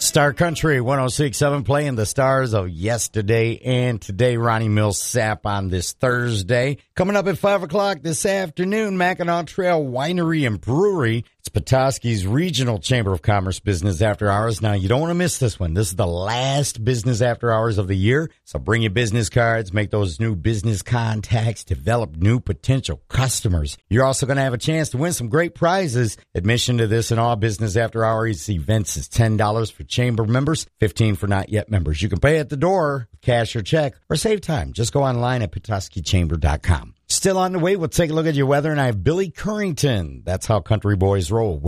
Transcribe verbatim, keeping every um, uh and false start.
Star Country one oh six point seven playing the stars of yesterday and today. Ronnie Millsap on this Thursday. Coming up at five o'clock this afternoon, Mackinac Trail Winery and Brewery. It's Petoskey's Regional Chamber of Commerce Business After Hours. Now, you don't want to miss this one. This is the last Business After Hours of the year. So bring your business cards, make those new business contacts, develop new potential customers. You're also going to have a chance to win some great prizes. Admission to this and all Business After Hours events is ten dollars for Chamber members, fifteen dollars for not yet members. You can pay at the door, cash or check, or save time. Just go online at petoskey chamber dot com. Still on the way, we'll take a look at your weather, and I have Billy Currington. That's how country boys roll.